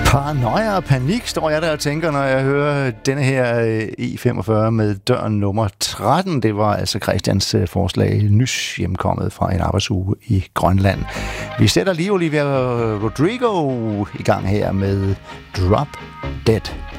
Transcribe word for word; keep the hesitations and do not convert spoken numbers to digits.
Paranoia og panik, står jeg der og tænker, når jeg hører denne her E femogfyrre med døren nummer tretten. Det var altså Christians forslag, nys hjemkommet fra en arbejdsuge i Grønland. Vi sætter lige Olivia Rodrigo i gang her med Drop Dead.